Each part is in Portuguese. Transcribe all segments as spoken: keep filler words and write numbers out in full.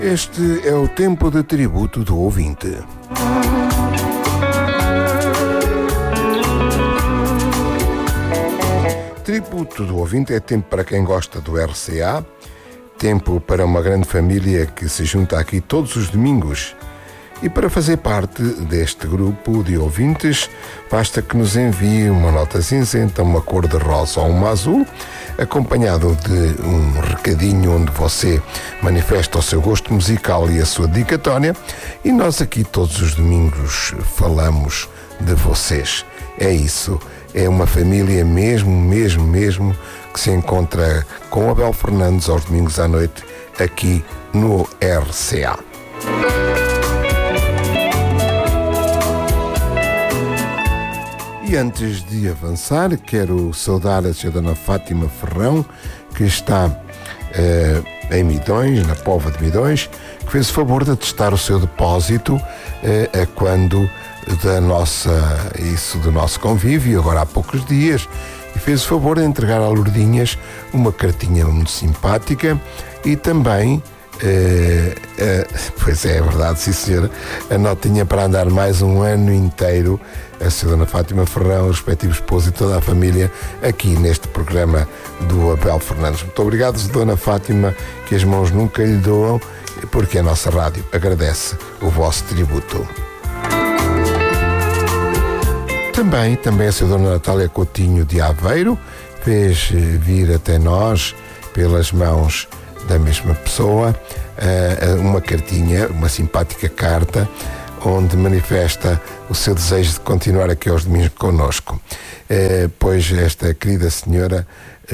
Este é o tempo de tributo do ouvinte. Tributo do ouvinte é tempo para quem gosta do R C A, tempo para uma grande família que se junta aqui todos os domingos. E para fazer parte deste grupo de ouvintes, basta que nos envie uma nota cinzenta, uma cor de rosa ou uma azul, acompanhado de um recadinho onde você manifesta o seu gosto musical e a sua dedicatória, e nós aqui todos os domingos falamos de vocês. É isso, é uma família mesmo, mesmo, mesmo, que se encontra com Abel Fernandes aos domingos à noite, aqui no R C A. E antes de avançar, quero saudar a senhora Fátima Ferrão, que está eh, em Midões, na Póvoa de Midões, que fez o favor de atestar o seu depósito eh, a quando da nossa, isso do nosso convívio, agora há poucos dias, e fez o favor de entregar a Lourdinhas uma cartinha muito simpática e também Uh, uh, pois é, é verdade, sim senhora, a notinha para andar mais um ano inteiro, a senhora Fátima Ferrão, o respectivo esposo e toda a família aqui neste programa do Abel Fernandes. Muito obrigado, dona Fátima, que as mãos nunca lhe doam, porque a nossa rádio agradece o vosso tributo. Também, também a senhora Natália Coutinho de Aveiro fez vir até nós, pelas mãos da mesma pessoa, uma cartinha, uma simpática carta, onde manifesta o seu desejo de continuar aqui aos domingos connosco, pois esta querida senhora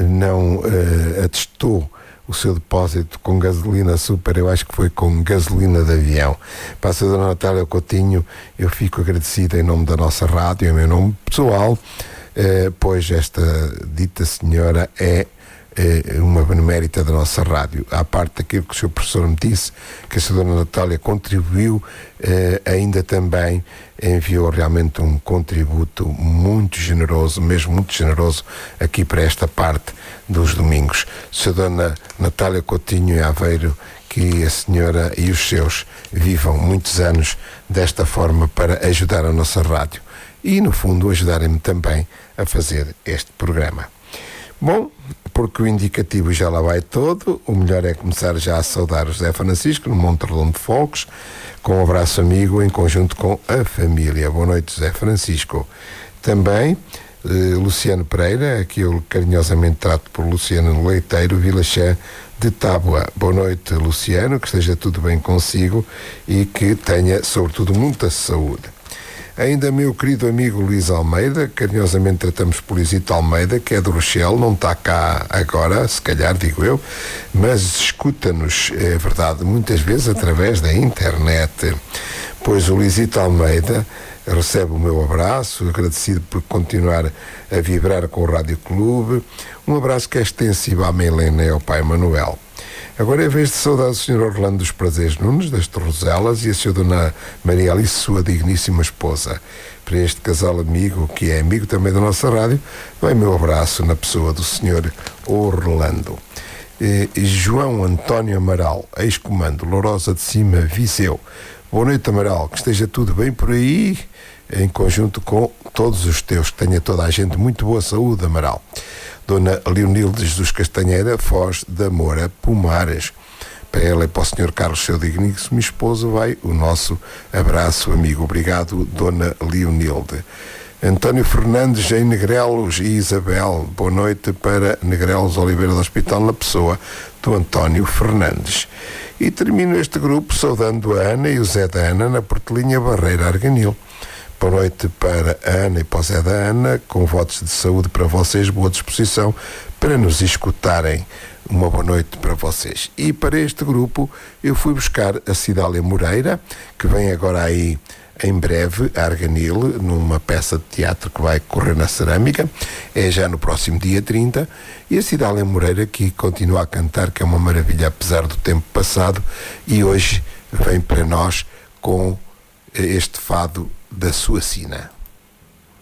não atestou o seu depósito com gasolina super, eu acho que foi com gasolina de avião. Para a senhora Natália Coutinho, eu fico agradecido em nome da nossa rádio, em meu nome pessoal, pois esta dita senhora é uma benemérita da nossa rádio. À parte daquilo que o senhor professor me disse, que a senhora Natália contribuiu, eh, ainda também enviou realmente um contributo muito generoso, mesmo muito generoso, aqui para esta parte dos domingos. senhora Natália Coutinho em Aveiro, que a senhora e os seus vivam muitos anos desta forma para ajudar a nossa rádio e, no fundo, ajudarem-me também a fazer este programa. Bom, porque o indicativo já lá vai todo, o melhor é começar já a saudar o José Francisco no Monte Redondo de Fogos, com um abraço amigo em conjunto com a família. Boa noite, José Francisco. Também eh, Luciano Pereira, que eu carinhosamente trato por Luciano Leiteiro, Vilachã de Tábua. Boa noite, Luciano, que esteja tudo bem consigo e que tenha, sobretudo, muita saúde. Ainda meu querido amigo Luís Almeida, carinhosamente tratamos por Luizito Almeida, que é do Rochelle, não está cá agora, se calhar digo eu, mas escuta-nos, é verdade, muitas vezes através da internet, pois o Luizito Almeida recebe o meu abraço, agradecido por continuar a vibrar com o Rádio Clube, um abraço que é extensivo à mãe Helena e ao pai Manuel. Agora é vez de saudar o senhor Orlando dos Prazeres Nunes, das Torroselas, e a senhora Dona Maria Alice, sua digníssima esposa. Para este casal amigo, que é amigo também da nossa rádio, vai meu abraço na pessoa do senhor Orlando. E, e João António Amaral, ex-comando, Lourosa de Cima, Viseu. Boa noite, Amaral, que esteja tudo bem por aí, em conjunto com todos os teus, que tenha toda a gente muito boa saúde, Amaral. Dona Leonilde Jesus Castanheira, Foz da Moura, Pumares. Para ela e para o senhor Carlos, seu digníssimo esposo, vai o nosso abraço, amigo. Obrigado, Dona Leonilde. António Fernandes, em Negrelos e Isabel. Boa noite para Negrelos Oliveira do Hospital, na pessoa do António Fernandes. E termino este grupo saudando a Ana e o Zé da Ana na Portelinha Barreira Arganil. Boa noite para a Ana e para o Zé da Ana, com votos de saúde para vocês, boa disposição para nos escutarem. Uma boa noite para vocês. E para este grupo eu fui buscar a Cidália Moreira, que vem agora aí em breve a Arganil, numa peça de teatro que vai correr na Cerâmica, é já no próximo dia trinta, e a Cidália Moreira que continua a cantar, que é uma maravilha apesar do tempo passado, e hoje vem para nós com este fado da sua sina.